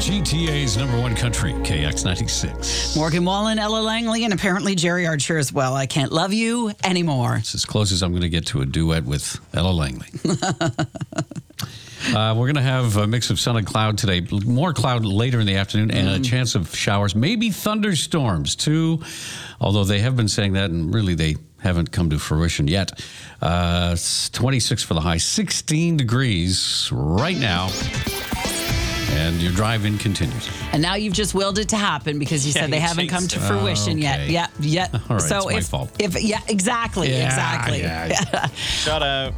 GTA's number one country, KX96. Morgan Wallen, Ella Langley, and apparently Jerry Archer as well. I Can't Love You Anymore. It's as close as I'm going to get to a duet with Ella Langley. We're going to have a mix of sun and cloud today. More cloud later in the afternoon and a chance of showers, maybe thunderstorms too. Although they have been saying that, and really they haven't come to fruition yet. 26 for the high, 16 degrees right now. And your drive-in continues. And now you've just willed it to happen because you said they haven't come to fruition yet. Yeah, yeah. All right, so it's my fault. Exactly. Shut up.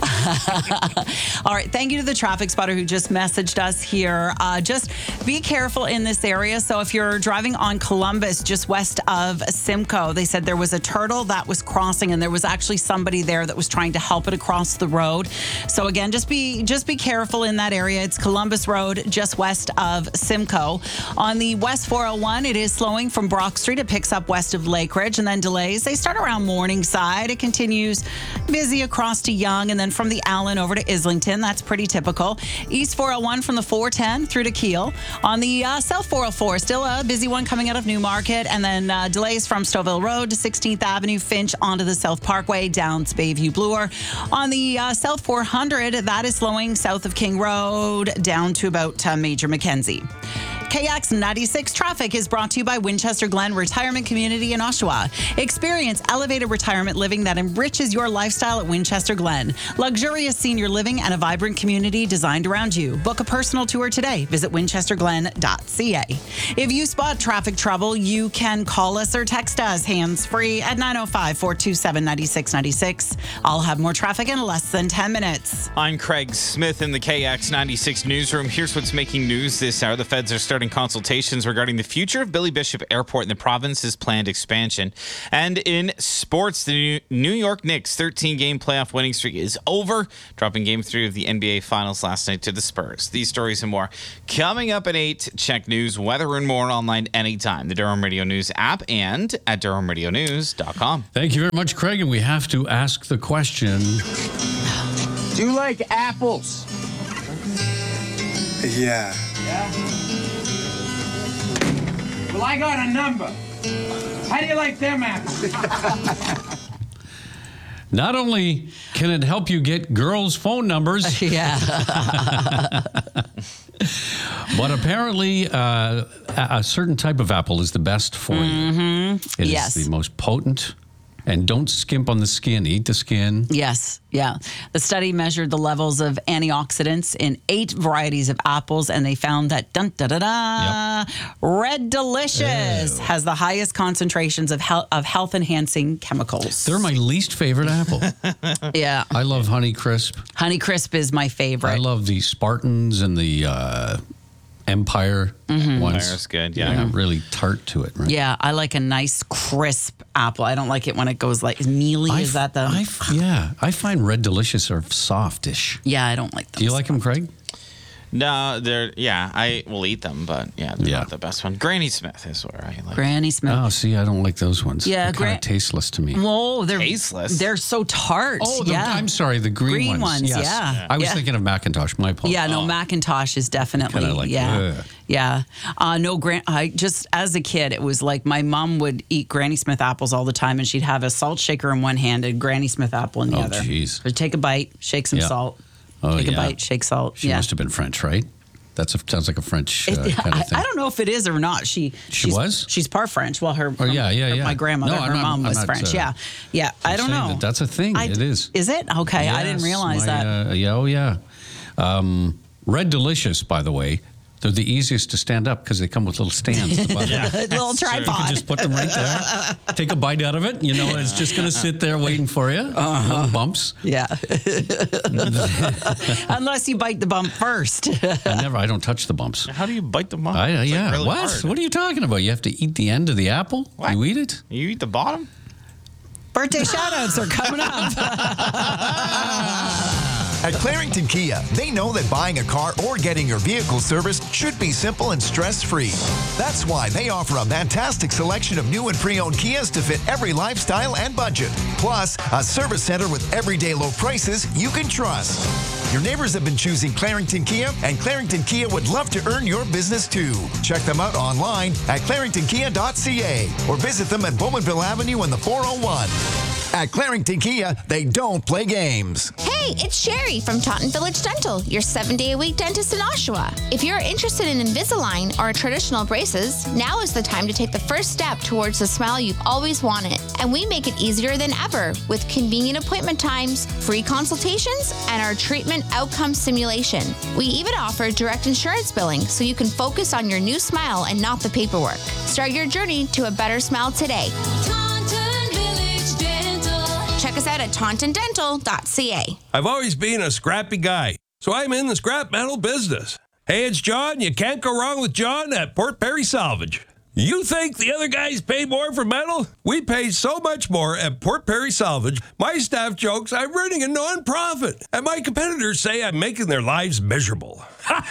All right. Thank you to the traffic spotter who just messaged us here. Just be careful in this area. So if you're driving on Columbus, just west of Simcoe, they said there was a turtle that was crossing, and there was actually somebody there that was trying to help it across the road. So again, just be careful in that area. It's Columbus Road, just west of Simcoe. On the West 401, it is slowing from Brock Street. It picks up west of Lake Ridge, and then delays. They start around Morningside. It continues busy across to Yonge, and then from the Allen over to Islington. That's pretty typical. East 401 from the 410 through to Kiel. On the South 404, still a busy one coming out of Newmarket, and then delays from Stouffville Road to 16th Avenue, Finch onto the South Parkway, down to Bayview Bloor. On the South 400, that is slowing south of King Road down to about Major Mackenzie. KX 96 traffic is brought to you by Winchester Glen Retirement Community in Oshawa. Experience elevated retirement living that enriches your lifestyle at Winchester Glen. Luxurious senior living and a vibrant community designed around you. Book a personal tour today. Visit winchesterglen.ca. If you spot traffic trouble, you can call us or text us hands-free at 905-427-9696. I'll have more traffic in less than 10 minutes. I'm Craig Smith in the KX96 newsroom. Here's what's making news this hour. The feds are starting consultations regarding the future of Billy Bishop Airport and the province's planned expansion. And in sports, the New York Knicks 13-game playoff winning streak is over, dropping Game 3 of the NBA Finals last night to the Spurs. These stories and more coming up at 8. Check news, weather, and more online anytime. The Durham Radio News app and at durhamradionews.com. Thank you very much, Craig. And we have to ask the question. Do you like apples? Yeah. Well, I got a number. How do you like them apples? Not only can it help you get girls' phone numbers, Yeah. but apparently a certain type of apple is the best for you. It Yes. is the most potent. And don't skimp on the skin. Eat the skin. Yes, yeah. The study measured the levels of antioxidants in 8 varieties of apples, and they found that Red Delicious has the highest concentrations of health enhancing chemicals. They're my least favorite apple. Yeah, I love Honey Crisp. Honey Crisp is my favorite. I love the Spartans and the Empire ones. Empire's good, yeah. Really tart to it, right? Yeah, I like a nice crisp apple. I don't like it when it goes like mealy. Is that the? I find Red Delicious are softish. Yeah, I don't like them. Do you like them, Craig? No, I will eat them, but they're not the best one. Granny Smith is where I like. Granny Smith. Oh, see, I don't like those ones. Yeah, they're kind of tasteless to me. Whoa, they're Tasteless? They're so tart. Oh, yeah. I'm sorry, the green ones. Yes. Yeah. I was thinking of Macintosh. My apologies. Yeah, no, Macintosh is definitely Kinda like, yeah, ugh. yeah. I just as a kid, it was like my mom would eat Granny Smith apples all the time, and she'd have a salt shaker in one hand and Granny Smith apple in the other. Oh, jeez. She'd take a bite, shake some salt. Oh, Take a bite, shake salt. She must have been French, right? Sounds like a French kind of thing. I don't know if it is or not. She's part French. Well, her. My grandmother, her mom was French. Yeah. I don't know. That's a thing. It is. Is it? Okay, I didn't realize that. Red Delicious, by the way. They're the easiest to stand up because they come with little stands at the bottom. Little tripod. You can just put them right there. Take a bite out of it. You know, it's just going to sit there waiting for you. Little bumps. Yeah. Unless you bite the bump first. I don't touch the bumps. How do you bite them up? Really what? Hard. What are you talking about? You have to eat the end of the apple? What? You eat it? You eat the bottom? Birthday shout-outs are coming up. At Clarington Kia, they know that buying a car or getting your vehicle serviced should be simple and stress-free. That's why they offer a fantastic selection of new and pre-owned Kias to fit every lifestyle and budget. Plus, a service center with everyday low prices you can trust. Your neighbors have been choosing Clarington Kia, and Clarington Kia would love to earn your business too. Check them out online at claringtonkia.ca or visit them at Bowmanville Avenue in the 401. At Clarington Kia, they don't play games. Hey, it's Sherry from Taunton Village Dental, your 7-day-a-week dentist in Oshawa. If you're interested in Invisalign or traditional braces, now is the time to take the first step towards the smile you've always wanted. And we make it easier than ever with convenient appointment times, free consultations, and our treatment outcome simulation. We even offer direct insurance billing so you can focus on your new smile and not the paperwork. Start your journey to a better smile today. Check us out at tauntondental.ca. I've always been a scrappy guy, so I'm in the scrap metal business. Hey, it's John. You can't go wrong with John at Port Perry Salvage. You think the other guys pay more for metal? We pay so much more at Port Perry Salvage. My staff jokes I'm running a non-profit, and my competitors say I'm making their lives miserable.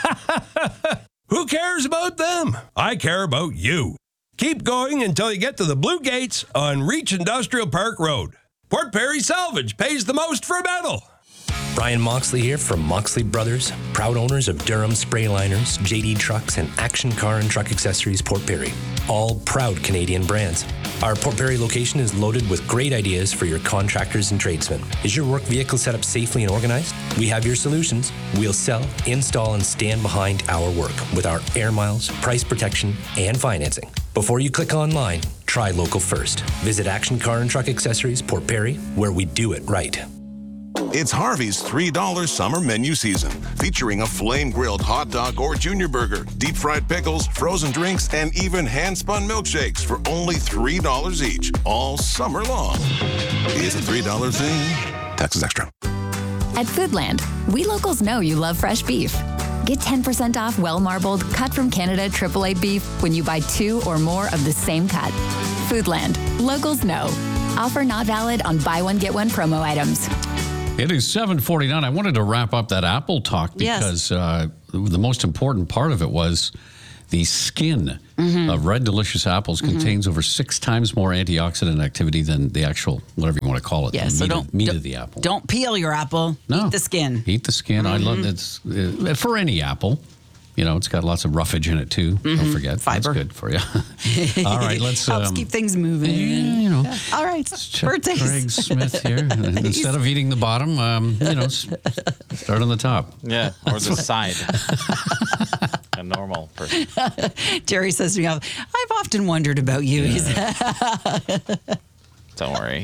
Who cares about them? I care about you. Keep going until you get to the Blue Gates on Reach Industrial Park Road. Port Perry Salvage pays the most for metal. Brian Moxley here from Moxley Brothers, proud owners of Durham Spray Liners, JD Trucks, and Action Car and Truck Accessories Port Perry. All proud Canadian brands. Our Port Perry location is loaded with great ideas for your contractors and tradesmen. Is your work vehicle set up safely and organized? We have your solutions. We'll sell, install, and stand behind our work with our air miles, price protection, and financing. Before you click online, try local first. Visit Action Car and Truck Accessories Port Perry, where we do it right. It's Harvey's $3 summer menu season, featuring a flame-grilled hot dog or junior burger, deep-fried pickles, frozen drinks, and even hand-spun milkshakes for only $3 each, all summer long. It's a $3 thing. Taxes extra. At Foodland, we locals know you love fresh beef. Get 10% off well-marbled, cut from Canada AAA beef when you buy 2 or more of the same cut. Foodland. Locals know. Offer not valid on buy one, get one promo items. It is 7:49. I wanted to wrap up that Apple talk because the most important part of it was the skin of Red Delicious apples contains over 6 times more antioxidant activity than the actual, whatever you want to call it, the meat of the apple. Don't peel your apple. No. Eat the skin. Eat the skin. I love it. For any apple. You know, it's got lots of roughage in it, too. Don't forget. Fiber. That's good for you. All right, let's... Helps keep things moving. You know. All right. Birthdays. Craig Smith here. Instead of eating the bottom, start on the top. Yeah, or the side. A normal person. Jerry says to me, I've often wondered about you. Yeah. Don't worry.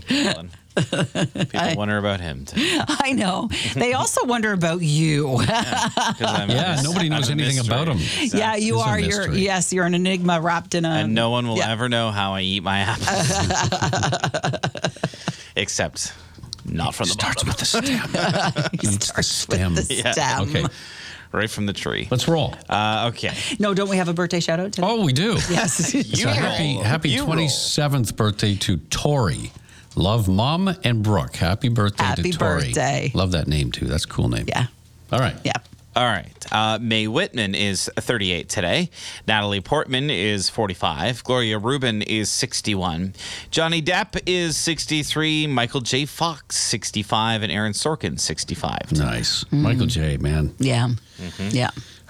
People wonder about him, too. I know. They also wonder about you. Nobody knows anything about him. Exactly. Yeah, you are. You're an enigma wrapped in a... And no one will ever know how I eat my apples. Except not from the bottom. With the stem. He starts with the stem. Okay. Right from the tree. Let's roll. Okay. No, don't we have a birthday shout out today? Oh, we do. Yes. So happy 27th birthday to Tori. Love Mom and Brooke. Happy birthday to Tori. Happy birthday. Love that name, too. That's a cool name. Yeah. All right. Yeah. All right. Mae Whitman is 38 today. Natalie Portman is 45. Gloria Rubin is 61. Johnny Depp is 63. Michael J. Fox, 65. And Aaron Sorkin, 65. Nice. Michael J., man. Yeah. Yeah.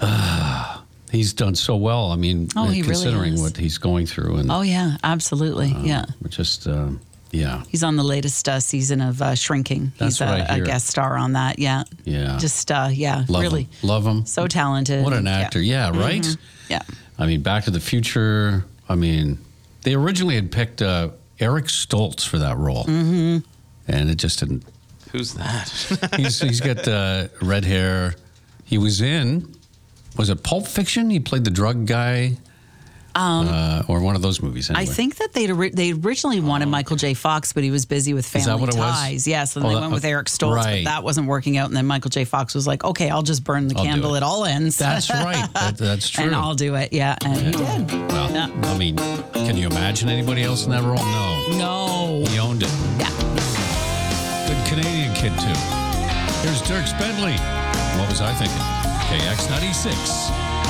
He's done so well. I mean, he considering really is. what he's going through. And, yeah, absolutely. Yeah. Just, yeah. He's on the latest season of Shrinking. That's He's what I hear. a guest star on that. Yeah. Yeah. Just, Love him. so talented. What an actor. Yeah, right? Yeah. I mean, Back to the Future. I mean, they originally had picked Eric Stoltz for that role. Mm-hmm. And it just didn't. Who's that? He's got red hair. He was in, was it Pulp Fiction? He played the drug guy. Or one of those movies, anyway. I think that they originally wanted Michael J. Fox, but he was busy with Family that what it was? Ties. Yeah, so then they went with Eric Stoltz, right. but that wasn't working out. And then Michael J. Fox was like, okay, I'll just burn the candle. It all ends. That's right. That's true. And I'll do it. Yeah, and he did. Well, I mean, can you imagine anybody else in that role? No. He owned it. Yeah. Good Canadian kid, too. Here's Dirk Bentley. What was I thinking? KX 96.